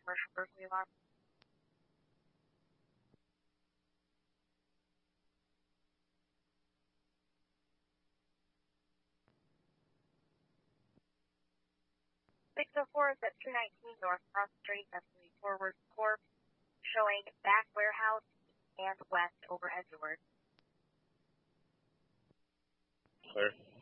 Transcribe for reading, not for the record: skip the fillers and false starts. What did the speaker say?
commercial burglary alarm. .604 is at 219 North Cross Street, that's the forward corp, showing back warehouse and west over Edgeworth. Clear.